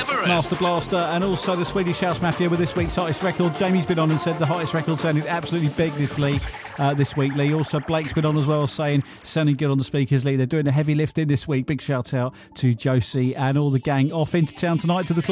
Everest. Master Blaster, and also the Swedish House Mafia with this week's hottest record. Jamie's been on and said the hottest record sounded absolutely big this week, Lee. Also, Blake's been on as well, saying sounding good on the speakers, Lee. They're doing the heavy lifting this week. Big shout out to Josie and all the gang off into town tonight to the club.